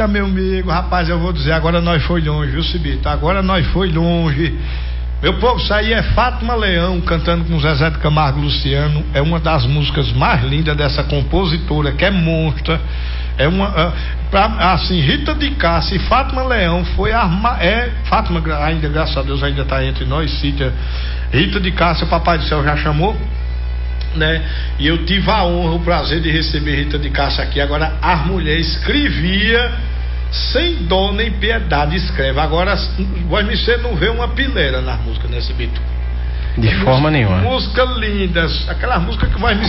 Eita, meu amigo, rapaz, eu vou dizer, agora nós foi longe, viu, Cibito? Agora nós foi longe. Meu povo, isso aí é Fátima Leão cantando com Zezé de Camargo e Luciano. É uma das músicas mais lindas dessa compositora, que é monstra. É uma, assim, Rita de Cássia e Fátima Leão foi Fátima, ainda, graças a Deus, ainda está entre nós, Cíntia. Rita de Cássia, o Papai do Céu já chamou, né? E eu tive a honra, o prazer de receber Rita de Cássia aqui. Agora, a mulher escrevia sem dó nem piedade, escreve. Agora, você não vê uma pileira nas músicas, né, Cibito? De forma nenhuma. Música linda, aquela música que vai me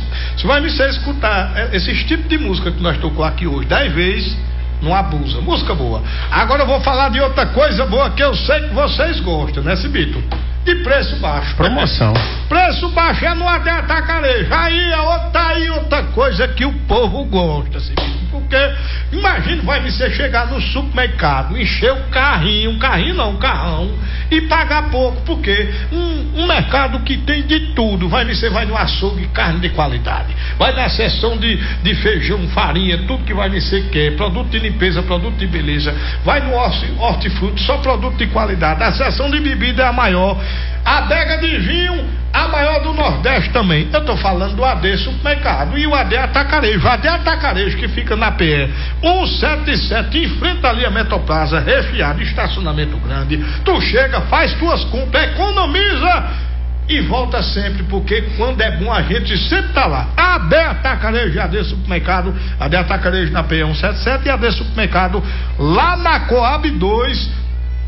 ser escutar esse tipo de música que nós tocamos aqui hoje 10 vezes, não abusa, música boa. Agora eu vou falar de outra coisa boa que eu sei que vocês gostam, né, Cibito? De preço baixo. Promoção. Preço baixo é no AD Atacarejo. Tá aí outra coisa que o povo gosta, Cibito. Porque, imagina, vai você chegar no supermercado, encher o carrinho, um carrão, e pagar pouco, porque um mercado que tem de tudo, você vai no açougue, carne de qualidade, vai na seção de feijão, farinha, tudo que você quer, produto de limpeza, produto de beleza, vai no hortifruti, só produto de qualidade, a seção de bebida é a maior, a adega de vinho, a maior do Nordeste também. Eu estou falando do AD Supermercado e o AD Atacarejo. O AD Atacarejo que fica na PE 177, em frente ali a Metroplaza, refiado, estacionamento grande. Tu chega, faz tuas compras, economiza e volta sempre, porque quando é bom a gente sempre tá lá. AD Atacarejo e AD Supermercado. AD Atacarejo na PE 177 e AD Supermercado lá na Coab 2,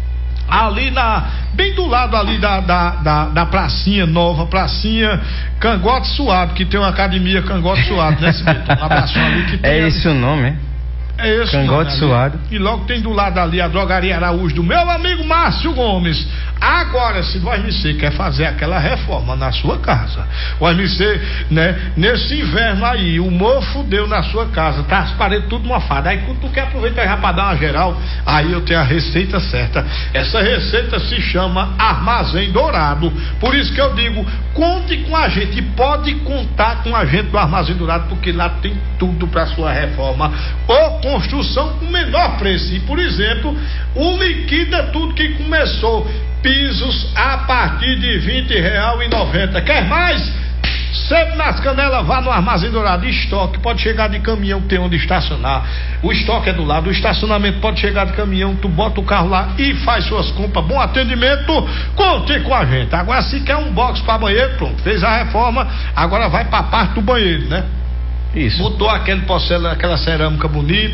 ali bem do lado ali da pracinha nova, pracinha Cangote Suado, que tem uma academia Cangote Suado, né, Cibito? Um abraço ali que tem. É esse o nome, é esse Cangote Suado. E logo tem do lado ali a Drogaria Araújo do meu amigo Márcio Gomes. Agora, se o OMC quer fazer aquela reforma na sua casa, o OMC, né, nesse inverno aí, o mofo deu na sua casa, tá as paredes tudo mofadas. Aí quando tu quer aproveitar já pra dar uma geral, aí eu tenho a receita certa. Essa receita se chama Armazém Dourado. Por isso que eu digo, conte com a gente, pode contar com a gente do Armazém Dourado, porque lá tem tudo pra sua reforma ou construção com menor preço. E, por exemplo, o liquida tudo que começou, pisos a partir de R$20,90. Quer mais? Sempre nas canelas, vá no Armazém Dourado. Estoque, pode chegar de caminhão, tem onde estacionar. O estoque é do lado, o estacionamento pode chegar de caminhão, tu bota o carro lá e faz suas compras. Bom atendimento, conte com a gente. Agora, se quer um box para banheiro, pronto, fez a reforma, agora vai para a parte do banheiro, né? Isso. Botou aquela cerâmica bonita.